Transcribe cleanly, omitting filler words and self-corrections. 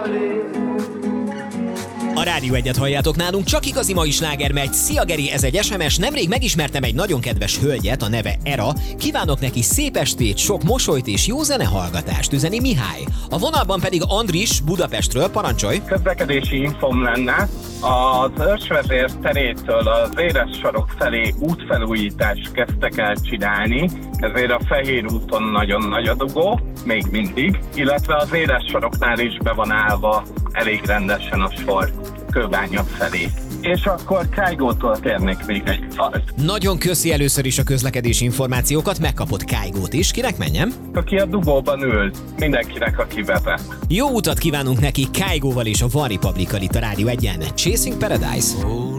A Rádió Egyet halljátok, nálunk csak igazi mai sláger megy. Szia Geri, ez egy SMS. Nemrég megismertem egy nagyon kedves hölgyet, a neve Era. Kívánok neki szép estét, sok mosolyt és jó zenehallgatást, üzeni Mihály. A vonalban pedig Andris Budapestről, parancsolj! Közlekedési infom lenne. Az Őrsvezér terétől az éles sarok felé útfelújítást kezdtek el csinálni, ezért a Fehér úton nagyon nagy a dugó, még mindig, illetve az éles saroknál is be van állva elég rendesen a sor Kőbánya felé. És akkor Kájgótól kérnék még egy dalt. Nagyon köszi először is a közlekedési információkat, megkapott Kájgót is. Kinek menjem? Aki a dugóban ül, mindenkinek, aki vezet. Jó utat kívánunk neki Kájgóval és a One Republic-kal itt a Rádió Egyen. Chasing Paradise.